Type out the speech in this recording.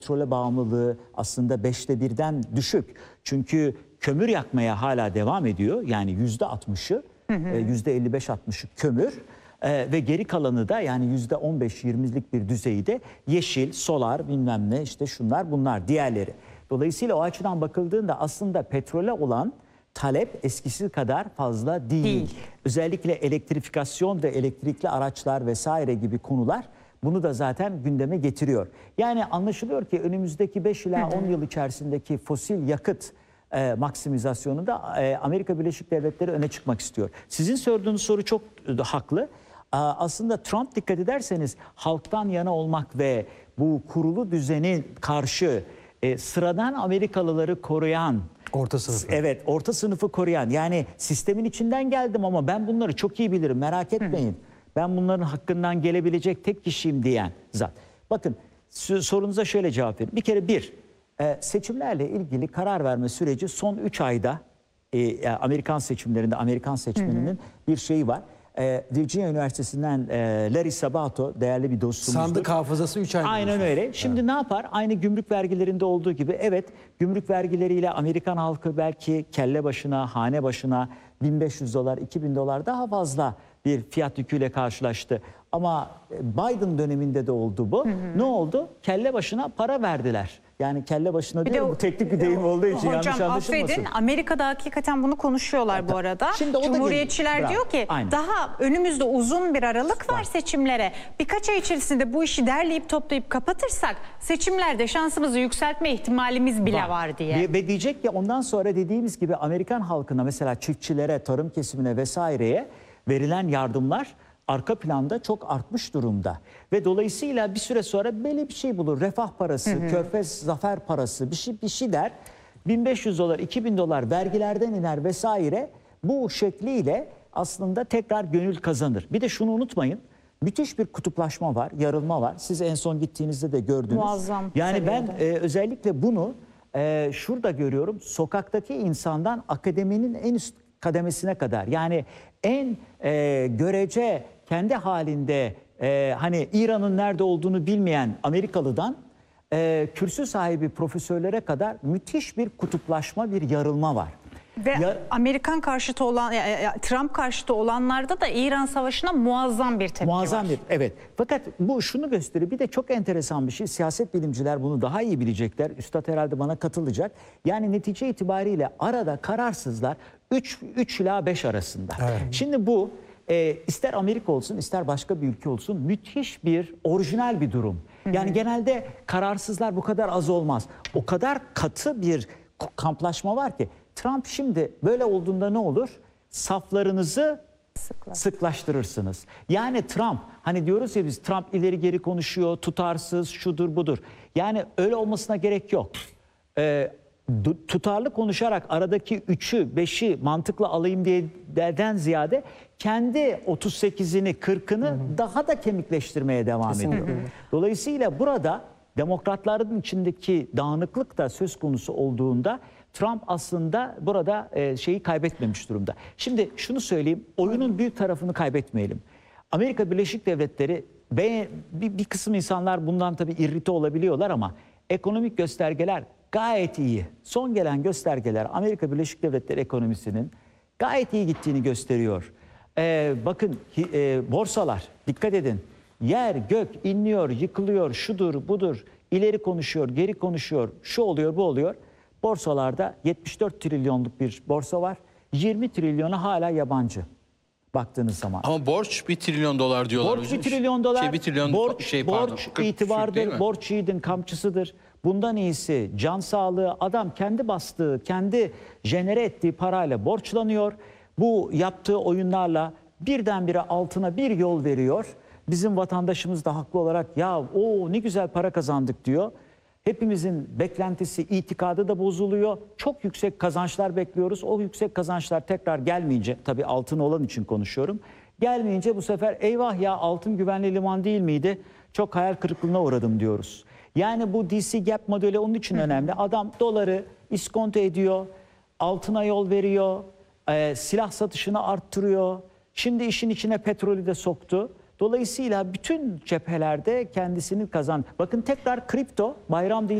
petrole bağımlılığı aslında 1/5'ten düşük. Çünkü kömür yakmaya hala devam ediyor. Yani %60'ı, %55-60'ı kömür. Ve geri kalanı da yani %15-20'lik bir düzeyde yeşil, solar, bilmem ne, işte şunlar bunlar, diğerleri. Dolayısıyla o açıdan bakıldığında aslında petrole olan talep eskisi kadar fazla değil. Özellikle elektrifikasyon ve elektrikli araçlar vesaire gibi konular bunu da zaten gündeme getiriyor. Yani anlaşılıyor ki önümüzdeki 5 ila 10 yıl içerisindeki fosil yakıt maksimizasyonunda Amerika Birleşik Devletleri öne çıkmak istiyor. Sizin sorduğunuz soru çok haklı. Aslında Trump, dikkat ederseniz, halktan yana olmak ve bu kurulu düzeni karşı sıradan Amerikalıları koruyan, orta sınıfı. Evet, orta sınıfı koruyan, yani sistemin içinden geldim ama ben bunları çok iyi bilirim, merak etmeyin. Ben bunların hakkından gelebilecek tek kişiyim diyen zat. Bakın, sorunuza şöyle cevap vereyim. Bir kere seçimlerle ilgili karar verme süreci son 3 ayda Amerikan seçimlerinde, Amerikan seçmeninin bir şeyi var. Virginia Üniversitesi'nden Larry Sabato, değerli bir dostumuzdur. Sandık hafızası 3 ay. Aynen öyle. Şimdi ne yapar? Aynı gümrük vergilerinde olduğu gibi, evet, gümrük vergileriyle Amerikan halkı belki kelle başına, hane başına $1.500, $2.000 daha fazla bir fiyat yüküyle karşılaştı. Ama Biden döneminde de oldu bu. Ne oldu? Kelle başına para verdiler. Yani kelle başına diyor, bu teknik bir deyim olduğu için yanlış anlaşılmasın. Hocam affedin, Amerika'da hakikaten bunu konuşuyorlar bu arada. Şimdi o da Cumhuriyetçiler diyor ki daha önümüzde uzun bir aralık var seçimlere. Birkaç ay içerisinde bu işi derleyip toplayıp kapatırsak seçimlerde şansımızı yükseltme ihtimalimiz bile var diye. Ve diyecek ki ondan sonra dediğimiz gibi Amerikan halkına, mesela çiftçilere, tarım kesimine vesaireye verilen yardımlar arka planda çok artmış durumda. Ve dolayısıyla bir süre sonra böyle bir şey bulur. Refah parası, körfez zafer parası, bir şey der. $1.500, $2.000 vergilerden iner vesaire. Bu şekliyle aslında tekrar gönül kazanır. Bir de şunu unutmayın. Müthiş bir kutuplaşma var, yarılma var. Siz en son gittiğinizde de gördünüz. Muazzam. Yani ben özellikle bunu şurada görüyorum. Sokaktaki insandan akademinin en üst kademesine kadar, yani en görece kendi halinde hani İran'ın nerede olduğunu bilmeyen Amerikalı'dan kürsü sahibi profesörlere kadar müthiş bir kutuplaşma, bir yarılma var. Ve Amerikan karşıtı olan, Trump karşıtı olanlarda da İran Savaşı'na muazzam bir tepki var. Evet. Fakat bu şunu gösteriyor. Bir de çok enteresan bir şey. Siyaset bilimciler bunu daha iyi bilecekler. Üstad herhalde bana katılacak. Yani netice itibariyle arada kararsızlar 3 ila 5 arasında. Evet. Şimdi bu ister Amerika olsun, ister başka bir ülke olsun, müthiş bir orijinal bir durum. Yani genelde kararsızlar bu kadar az olmaz. O kadar katı bir kamplaşma var ki. Trump şimdi böyle olduğunda ne olur? Saflarınızı sıklaştırırsınız. Yani Trump, hani diyoruz ya biz, Trump ileri geri konuşuyor, tutarsız, şudur budur. Yani öyle olmasına gerek yok. Tutarlı konuşarak aradaki 3'ü 5'i mantıklı alayım diyeden ziyade kendi 38'ini 40'ını daha da kemikleştirmeye devam ediyor. Dolayısıyla burada demokratların içindeki dağınıklık da söz konusu olduğunda Trump aslında burada şeyi kaybetmemiş durumda. Şimdi şunu söyleyeyim, oyunun büyük tarafını kaybetmeyelim. Amerika Birleşik Devletleri, bir kısım insanlar bundan tabii irrite olabiliyorlar ama ekonomik göstergeler gayet iyi. Son gelen göstergeler Amerika Birleşik Devletleri ekonomisinin gayet iyi gittiğini gösteriyor. Bakın borsalar, dikkat edin, yer gök inliyor, yıkılıyor, şudur budur, ileri konuşuyor, geri konuşuyor, şu oluyor, bu oluyor. Borsalarda 74 trilyonluk bir borsa var. 20 trilyonu hala yabancı baktığınız zaman. Ama borç $1 trilyon diyorlar. Borç $1 trilyon. Borç itibardır, borç yiğidin kamçısıdır. Bundan iyisi can sağlığı. Adam kendi bastığı, kendi jenere ettiği parayla borçlanıyor. Bu yaptığı oyunlarla birdenbire altına bir yol veriyor. Bizim vatandaşımız da haklı olarak ya o ne güzel para kazandık diyor. Hepimizin beklentisi, itikadı da bozuluyor. Çok yüksek kazançlar bekliyoruz. O yüksek kazançlar tekrar gelmeyince, tabii altın olan için konuşuyorum. Gelmeyince bu sefer eyvah ya altın güvenli liman değil miydi? Çok hayal kırıklığına uğradım diyoruz. Yani bu DC Gap modeli onun için önemli. Adam doları iskonto ediyor, altına yol veriyor, silah satışını arttırıyor. Şimdi işin içine petrolü de soktu. Dolayısıyla bütün cephelerde kendisini kazan. Bakın tekrar kripto bayram değil